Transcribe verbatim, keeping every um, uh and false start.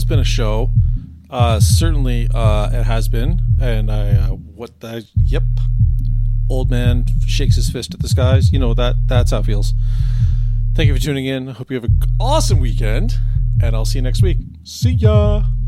been a show. Uh, certainly, uh, it has been. And I, uh, what the, yep. Old man shakes his fist at the skies. You know, that that's how it feels. Thank you for tuning in. I hope you have an awesome weekend. And I'll see you next week. See ya.